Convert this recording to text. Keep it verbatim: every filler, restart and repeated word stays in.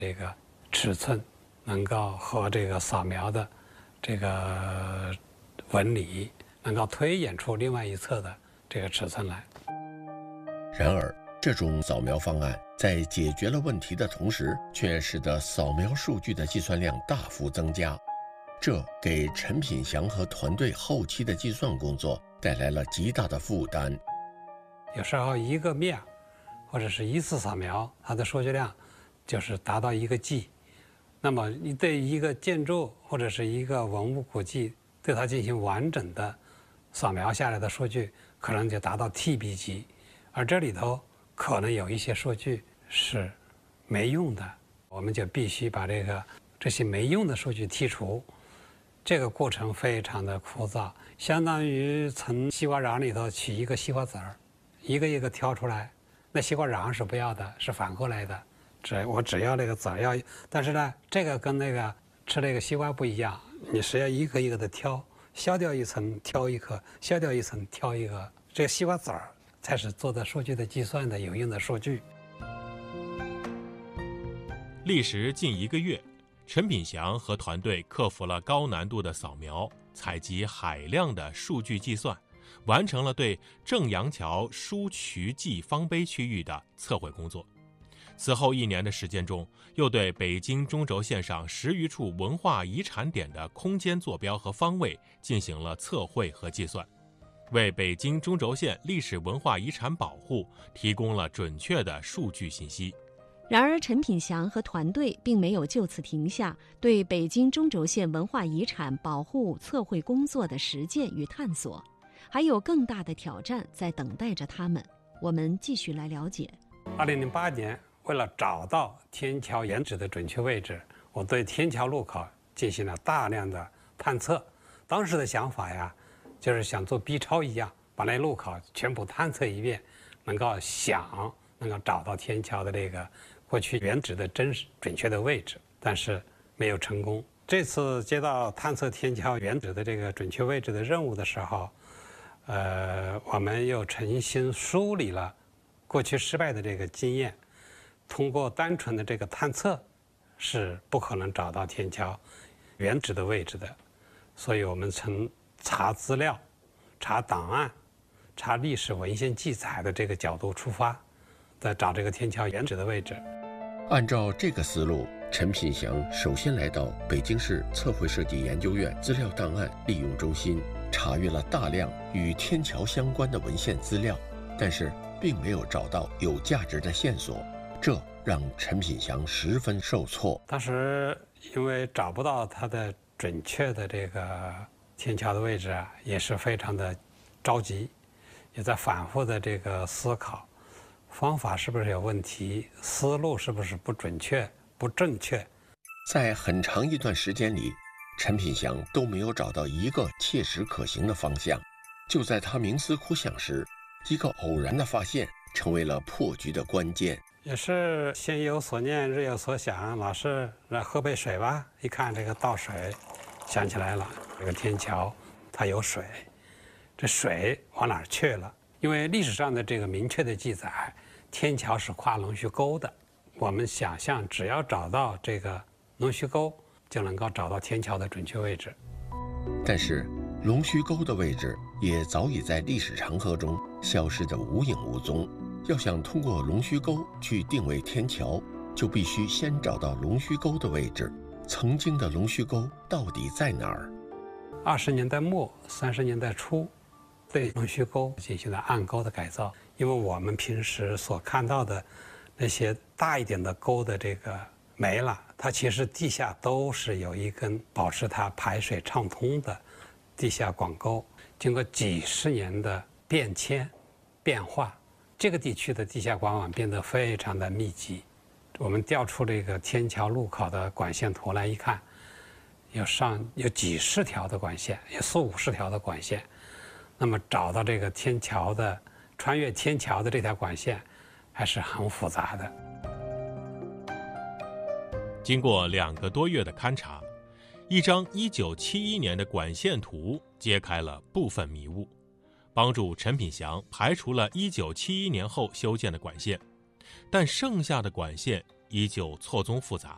这个尺寸能够和这个扫描的这个纹理能够推演出另外一侧的这个尺寸来。 然而，这种扫描方案在解决了问题的同时，却使得扫描数据的计算量大幅增加，这给陈品祥和团队后期的计算工作带来了极大的负担。 有时候一个面或者是一次扫描，它的数据量就是达到一个 G， 那么你对一个建筑或者是一个文物古迹，对它进行完整的扫描下来的数据，可能就达到 T B 级，而这里头可能有一些数据是没用的，我们就必须把这个这些没用的数据剔除。这个过程非常的枯燥，相当于从西瓜瓤里头取一个西瓜籽儿，一个一个挑出来，那西瓜瓤是不要的，是反过来的，只我只要那个籽儿要。但是呢，这个跟那个吃那个西瓜不一样，你是要一个一个的挑，削掉一层挑一颗，削掉一层挑一个，这个西瓜籽儿才是做的数据的计算的有用的数据。 历时近一个月，陈品祥和团队克服了高难度的扫描、采集海量的数据计算，完成了对正阳桥书渠记方碑区域的测绘工作。此后一年的时间中，又对北京中轴线上十余处文化遗产点的空间坐标和方位进行了测绘和计算，为北京中轴线历史文化遗产保护提供了准确的数据信息。 然而，陈品祥和团队并没有就此停下对北京中轴线文化遗产保护测绘工作的实践与探索，还有更大的挑战在等待着他们。我们继续来了解。 二零零八年，为了找到天桥原址的准确位置，我对天桥路口进行了大量的探测。当时的想法呀，就是想做 B 超一样，把那路口全部探测一遍，能够想能够找到天桥的这个过去原址的真实准确的位置，但是没有成功。这次接到探测天桥原址的这个准确位置的任务的时候，呃，我们又重新梳理了过去失败的这个经验。通过单纯的这个探测是不可能找到天桥原址的位置的，所以我们从查资料、查档案、查历史文献记载的这个角度出发，在找这个天桥原址的位置。 按照这个思路，陈品祥首先来到北京市测绘设计研究院资料档案利用中心，查阅了大量与天桥相关的文献资料，但是并没有找到有价值的线索，这让陈品祥十分受挫。 当时因为找不到它的准确的这个天桥的位置啊，也是非常的着急，也在反复的这个思考，方法是不是有问题，思路是不是不准确、不正确。 在很长一段时间里，陈品祥都没有找到一个切实可行的方向。就在他冥思苦想时，一个偶然的发现成为了破局的关键。 也是心有所念，日有所想，老师来喝杯水吧。一看这个倒水，想起来了，这个天桥它有水，这水往哪儿去了？因为历史上的这个明确的记载，天桥是跨龙须沟的。我们想象，只要找到这个龙须沟，就能够找到天桥的准确位置。 但是，龙须沟的位置也早已在历史长河中消失得无影无踪。要想通过龙须沟去定位天桥，就必须先找到龙须沟的位置。曾经的龙须沟到底在哪儿？ 二十年代末、三十年代初，对龙须沟进行了暗沟的改造。因为我们平时所看到的那些大一点的沟的这个没了，它其实地下都是有一根保持它排水畅通的地下广沟。经过几十年的变迁、变化，这个地区的地下管网变得非常的密集。我们调出这个天桥路口的管线图来一看，有上有几十条的管线，有四五十条的管线。那么找到这个天桥的穿越天桥的这条管线还是很复杂的。 经过两个多月的勘察，一张一九七一年的管线图揭开了部分迷雾，帮助陈品祥排除了一九七一年后修建的管线，但剩下的管线依旧错综复杂，